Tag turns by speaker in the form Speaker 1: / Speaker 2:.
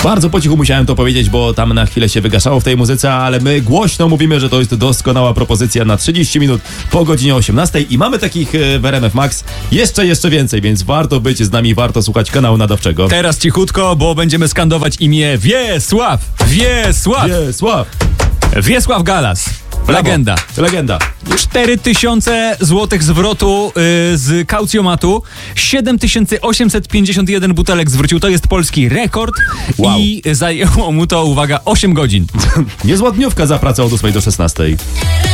Speaker 1: Bardzo po cichu musiałem to powiedzieć, bo tam na chwilę się wygaszało w tej muzyce, ale my głośno mówimy, że to jest doskonała propozycja na 30 minut po godzinie 18 i mamy takich w RMF Max jeszcze więcej, więc warto być z nami, warto słuchać kanału nadawczego.
Speaker 2: Teraz cichutko, bo będziemy skandować imię Wiesław! Wiesław!
Speaker 1: Wiesław!
Speaker 2: Wiesław Galas.
Speaker 1: Brawo.
Speaker 2: Legenda. 4000 złotych zwrotu z kaucjomatu. 7851 butelek zwrócił. To jest polski rekord.
Speaker 1: Wow.
Speaker 2: I zajęło mu to, uwaga, 8 godzin.
Speaker 1: Niezła dniówka za pracę od 8 do 16.